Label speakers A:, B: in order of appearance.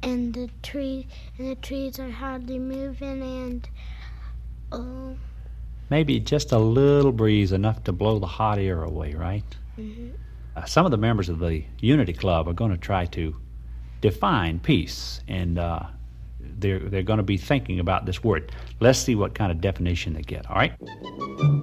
A: and the trees are hardly moving, and
B: maybe just a little breeze, enough to blow the hot air away, right?
A: Mm-hmm.
B: Some of the members of the Unity Club are going to try to define peace, and they're going to be thinking about this word. Let's see what kind of definition they get, all right?